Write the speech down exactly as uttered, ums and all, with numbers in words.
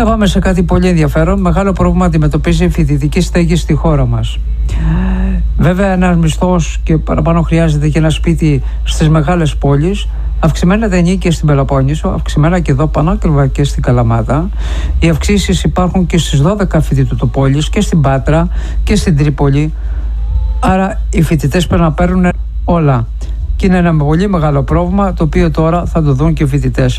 Μετά πάμε σε κάτι πολύ ενδιαφέρον. Μεγάλο πρόβλημα αντιμετωπίζει η φοιτητική στέγη στη χώρα μας. Βέβαια, ένας μισθός και παραπάνω χρειάζεται και ένα σπίτι στις μεγάλες πόλεις. Αυξημένα τα ενοίκια στην Πελοπόννησο, αυξημένα και εδώ πανάκριβα και στην Καλαμάτα. Οι αυξήσεις υπάρχουν και στις δώδεκα φοιτητοτοπόλεις και στην Πάτρα και στην Τρίπολη. Άρα οι φοιτητές πρέπει να παίρνουν όλα. Και είναι ένα πολύ μεγάλο πρόβλημα, το οποίο τώρα θα το δουν και οι φοιτητές.